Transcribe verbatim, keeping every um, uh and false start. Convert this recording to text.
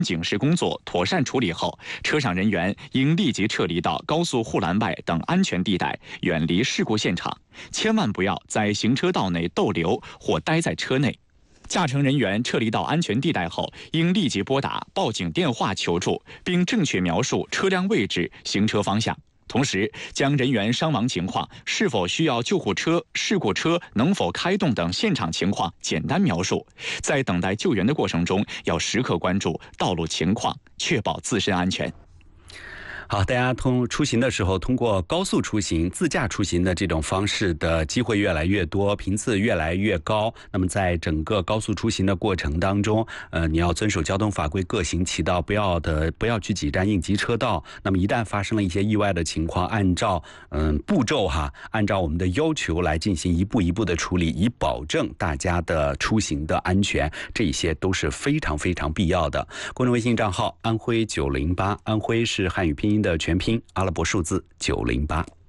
警示工作妥善处理后，车上人员应立即撤离到高速护栏外等安全地带，远离事故现场，千万不要在行车道内逗留或待在车内。驾乘人员撤离到安全地带后，应立即拨打报警电话求助，并正确描述车辆位置、行车方向。同时，将人员伤亡情况、是否需要救护车、事故车能否开动等现场情况简单描述。在等待救援的过程中，要时刻关注道路情况，确保自身安全。 好，大家通出行的时候，通过高速出行、自驾出行的这种方式的机会越来越多，频次越来越高。那么，在整个高速出行的过程当中，呃，你要遵守交通法规，各行其道，不要的不要去挤占应急车道。那么，一旦发生了一些意外的情况，按照嗯步骤哈，按照我们的要求来进行一步一步的处理，以保证大家的出行的安全。这一些都是非常非常必要的。公众微信账号安徽九零八，安徽是汉语拼音的全拼，阿拉伯数字九零八。